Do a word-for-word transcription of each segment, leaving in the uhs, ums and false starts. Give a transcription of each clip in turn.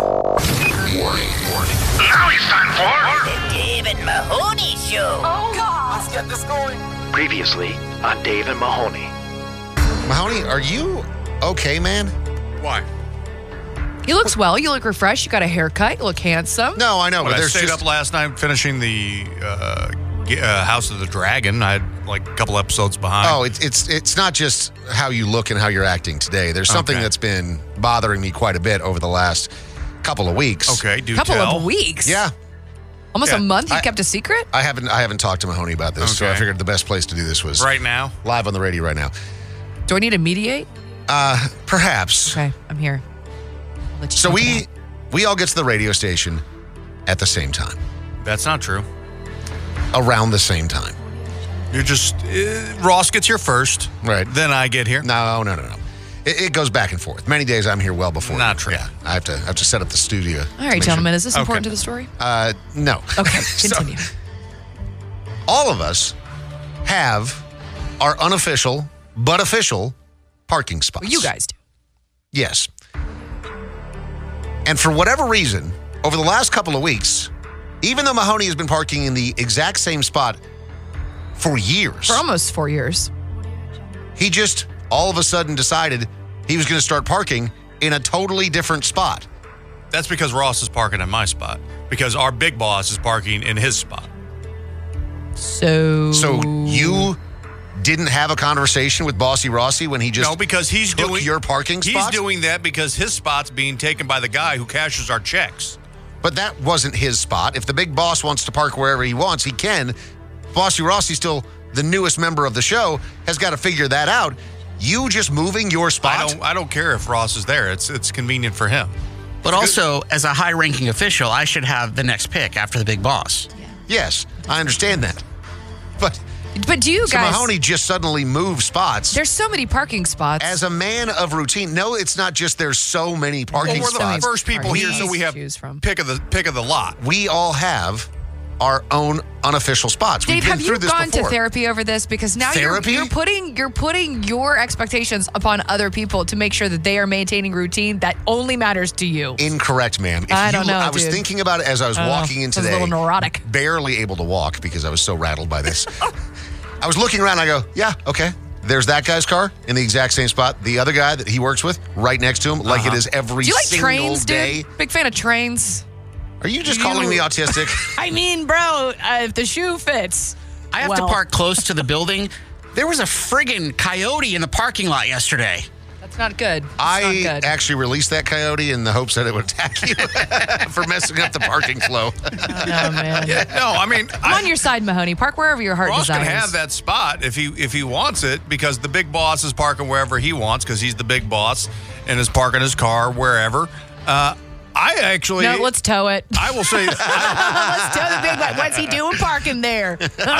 Warning, warning. Now it's time for The Dave and Mahoney Show. Oh, God. Let's get this going. Previously on Dave and Mahoney. Mahoney, are you okay, man? Why? He looks well. You look refreshed. You got a haircut. You look handsome. No, I know, When but I there's stayed just... up last night finishing the uh, G- uh, House of the Dragon. I had like a couple episodes behind. Oh, it's it's it's not just how you look and how you're acting today. There's something Okay. that's been bothering me quite a bit over the last couple of weeks. Okay, do couple tell. of weeks. Yeah, Almost Yeah. a month. You I- kept a secret. I haven't I haven't talked to Mahoney about this, so I Okay. figured the best place to do this was Right now? live on the radio right now. Do I need to mediate? Uh, perhaps. Okay, I'm here. I'll let you So talk it we out. we all get to the radio station at the same time, That's not true. around the same time. You're just, uh, Ross gets here first. Right. Then I get here. No, no, no, no. It, it goes back and forth. Many days I'm here well before. Not you. true. Yeah, I have to I have to set up the studio. All to right, make gentlemen. sure- Is this important Okay. to the story? Uh, no. Okay, So- continue. all of us have our unofficial but official parking spots. Well, you guys do. Yes. And for whatever reason, over the last couple of weeks, even though Mahoney has been parking in the exact same spot for years, For almost four years. he just all of a sudden decided he was going to start parking in a totally different spot. That's because Ross is parking in my spot. Because our big boss is parking in his spot. So. So you didn't have a conversation with Bossy Rossi when he just No, because he's took doing your parking He's spot? doing that because his spot's being taken by the guy who cashes our checks. But that wasn't his spot. If the big boss wants to park wherever he wants, he can. Bossy Rossi's still the newest member of the show, has got to figure that out. You just moving your spot? I don't I don't care if Ross is there. It's it's convenient for him. But also, as a high-ranking official, I should have the next pick after the big boss. Yes, I understand that. But But do you so guys. Mahoney just suddenly moved spots. There's so many parking spots. As a man of routine, no, it's not just there's so many parking Well, we're the spots. first people parking here, so we spots have to choose from. pick of the pick of the lot. We all have our own unofficial spots. Dave, We've been have through you this gone before. to therapy over this? Because now you're, Therapy? you're putting you're putting your expectations upon other people to make sure that they are maintaining routine that only matters to you. Incorrect, ma'am. If I you, don't know, I was dude. thinking about it as I was Oh, walking in sounds today. a little neurotic. Barely able to walk because I was so rattled by this. I was looking around. I go, yeah, okay. There's that guy's car in the exact same spot. The other guy that he works with, right next to him, like it is every Do you like single trains, day. dude? Big fan of trains. Are you just You- calling me autistic? I mean, bro, uh, if the shoe fits. I have well, to park close to the building. There was a friggin' coyote in the parking lot yesterday. That's not good. That's I not good. actually released that coyote in the hopes that it would attack you for messing up the parking flow. Oh, man. No, I mean I'm I, on your side, Mahoney. Park wherever your heart Ross desires. can have that spot if he if he wants it because the big boss is parking wherever he wants because he's the big boss and is parking his car wherever. Uh, I actually No, let's tow it. I will say Let's tow the big one. What's he doing parking there?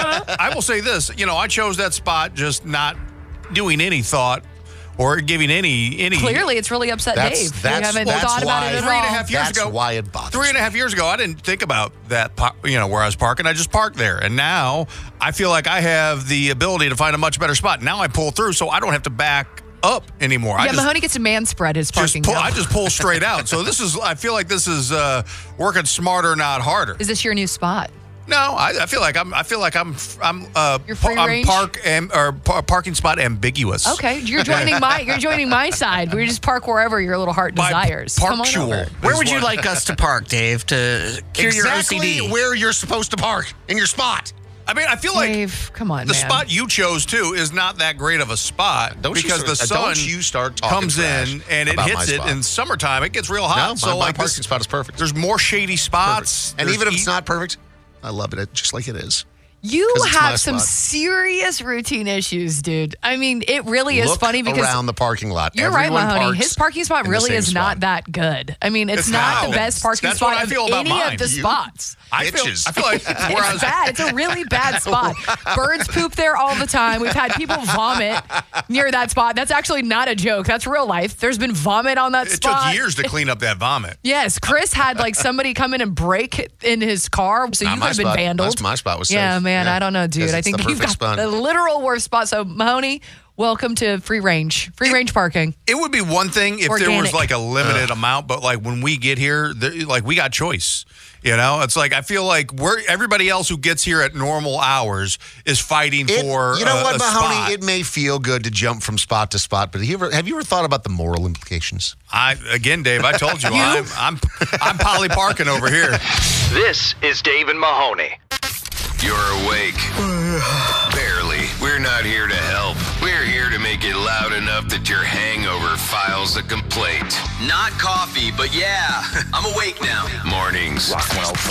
I will say this. You know, I chose that spot just not doing any thought or giving any any. Clearly, it's really upset That's- Dave. that's- you haven't that's thought about why- it at Three and a all. half years That's ago, why it bothers Three and a half years ago, I didn't think about that, par- you know, where I was parking. I just parked there. And now I feel like I have the ability to find a much better spot. Now I pull through so I don't have to back up anymore. I Yeah, just, Mahoney gets to man spread his just parking. pull, now. I just pull straight out. So this is, I feel like this is uh, working smarter, not harder. Is this your new spot? No, I, I feel like I'm. I feel like I'm. I'm. Uh, You're free I'm range? park am, or par- parking spot ambiguous. Okay, you're joining my you're joining my side. We just park wherever your little heart By desires. Come on parktual. over. Where is would you what- like us to park, Dave, to cure your O C exactly D? where you're supposed to park in your spot. I mean, I feel like Dave, come on, the man. spot you chose too is not that great of a spot Don't you because start- the uh, sun don't you start talking comes trash in and it about my hits it spot. in summertime. It gets real hot. No, so my, my like parking this, spot is perfect. there's more shady spots. Perfect. And There's even if it's e- not perfect, I love it just like it is. You 'Cause it's my have some spot. serious routine issues, dude. I mean, it really is Look funny because around the parking lot. you're Everyone right, Mahoney. parks His parking spot in the really same is spot. not that good. I mean, it's, It's not how. the best parking That's what spot I feel of about any mine. of the You- spots. I feel, Bitches. I feel like where I It's was, bad. It's a really bad spot. Birds poop there all the time. We've had people vomit near that spot. That's actually not a joke. That's real life. There's been vomit on that it spot. took years to clean up that vomit. Yes, Chris had like somebody come in and break in his car, so Not you my could have been spot. vandaled. That's my spot was safe. Yeah, man, Yeah. I don't know, dude. 'Cause I it's think the you've got perfect spot. the literal worst spot. So, Mahoney, welcome to free range, free range parking. It would be one thing if there was Organic. like a limited amount, but like when we get here, there, like we got choice. You know, it's like I feel like we're everybody else who gets here at normal hours is fighting It- for you know a, what, a Mahoney? spot. It may feel good to jump from spot to spot, but have you ever, have you ever thought about the moral implications? I again, Dave, I told you, I'm I'm I'm poly parking over here. This is Dave and Mahoney. You're awake. Barely. We're not here to help. We're here to make it loud enough that your hangover files a complaint. Not coffee, but yeah, I'm awake now. Mornings.